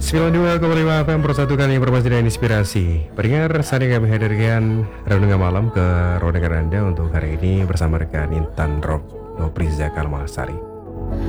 92,5 FM persatukan informasi dan inspirasi. Pendengar, saat ini kami hadirkan renungan malam ke ruangan Anda untuk hari ini bersama rekan Intan Rob Nopriza Kalmasari.